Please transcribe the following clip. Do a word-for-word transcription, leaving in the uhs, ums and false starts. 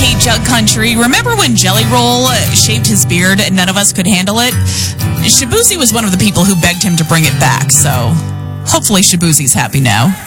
Hey, Jug Country, remember when Jelly Roll shaved his beard and none of us could handle it? Shabuzi was one of the people who begged him to bring it back, so hopefully Shabuzi's happy now.